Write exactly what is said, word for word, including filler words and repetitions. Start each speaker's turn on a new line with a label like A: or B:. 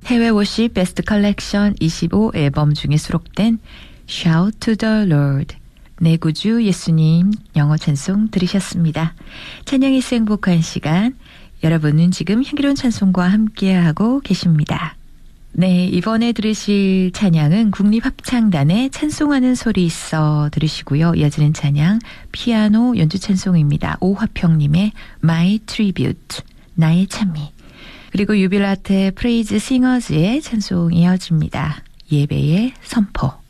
A: 해외 워십 베스트 컬렉션 이십오 앨범 중에 수록된 Shout to the Lord, 내 구주 예수님 영어 찬송 들으셨습니다. 찬양이 행복한 시간, 여러분은 지금 향기로운 찬송과 함께하고 계십니다. 네, 이번에 들으실 찬양은 국립합창단의 찬송하는 소리 있어 들으시고요. 이어지는 찬양 피아노 연주 찬송입니다. 오화평님의 My Tribute, 나의 찬미. 그리고 유빌라테 프레이즈 싱어즈의 찬송이 이어집니다. 예배의 선포.